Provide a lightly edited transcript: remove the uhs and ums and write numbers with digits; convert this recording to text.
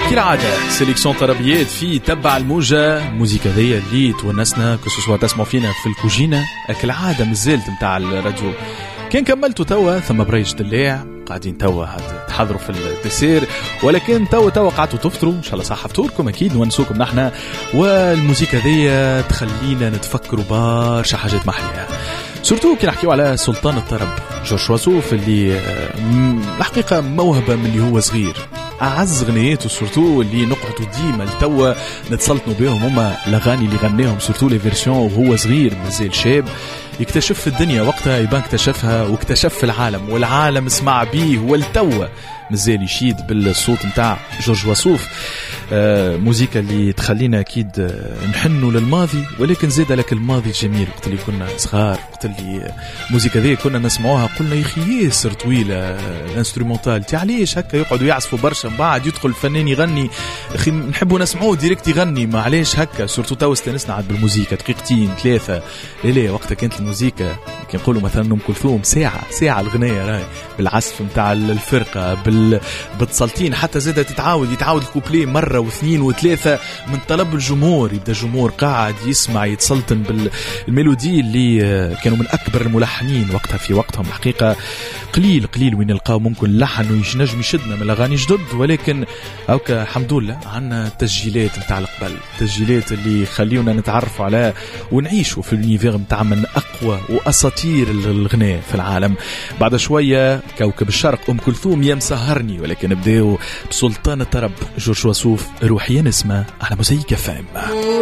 كالعادة سيليكسيون طربيات في تبع الموجة. الموسيقى ذي اللي تونسنا كسوسوا تسمعوا فينا في الكوجينة كالعادة مازلت متاع الراديو. كان كملتوا توا ثم بريش دلاع قاعدين توا تحضروا في الديسير، ولكن توا قعدتوا تفطروا ان شاء الله صح فطوركم اكيد ونسوكم نحنا. والموسيقى ذي تخلينا نتفكروا برشا حاجات محلية، سورتو كي نحكيو على سلطان الطرب جورج وسوف اللي الحقيقة موهبة من اللي هو صغير. أعز غنياته سورتو اللي نقعدوا ديما لتوا نتسلطنوا بهم هما الأغاني اللي غنيهم سورتو لي فيرسيون وهو صغير مازال شاب يكتشف في الدنيا. وقتها يبان اكتشفها واكتشف في العالم والعالم اسمع بيه والتوا مازال يشيد بالصوت متاع جورج وسوف. موسيقى اللي تخلينا أكيد نحنوا للماضي، ولكن زاد لك الماضي الجميل وقت اللي كنا صغار، وقت اللي موسيقى ذي كنا نسمعوها قلنا يخي ياسر طويلة الانسترومنتال تعليش هكا يقعدوا يعزفوا برشا من بعد يدخل الفنان يغني اخي نحبوا نسمعوه ديريكت يغني ما علاش هكا. سورتو تو استنسنا عاد بالموسيقى دقيقتين ثلاثة لا وقتها كانت الموسيقى كي نقولوا مثلا أم كلثوم ساعة الغنية راي بالعزف متاع الفرقة بالتسلطين حتى زادت يتعاود الكوبليه مرة واثنين وثلاثة من طلب الجمهور. يبدأ الجمهور قاعد يسمع يتسلطن بالميلودي اللي كانوا من أكبر الملحنين وقتها في وقتهم. حقيقة قليل وين يلقاو ممكن لحن وينجم يشدنا من الأغاني جدد، ولكن أوكا الحمد لله عنا تسجيلات متاع القبل، تسجيلات اللي خليونا نتعرفوا على ونعيشوا في اليونيفير متاع من أقوى وأساطير الغناء في العالم. بعد شوية كوكب الشرق أم كلثوم يا مسهرني، ولكن نبداو بسلطان الطرب جورج وسوف روحيا نسمة على موسيقى فام.